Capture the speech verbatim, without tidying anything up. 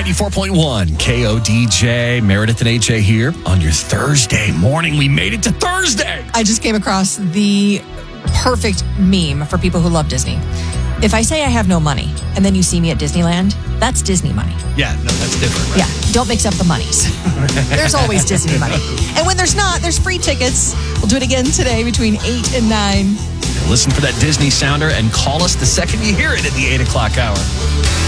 ninety-four point one K O D J. Meredith and H A here on your Thursday morning. We made it to Thursday. I just came across the perfect meme for people who love Disney. If I say I have no money and then you see me at Disneyland, that's Disney money. Yeah, no, that's different, right? Yeah, don't mix up the monies. There's always Disney money. And when there's not, there's free tickets. We'll do it again today between eight and nine. Listen for that Disney sounder and call us the second you hear it at the eight o'clock hour.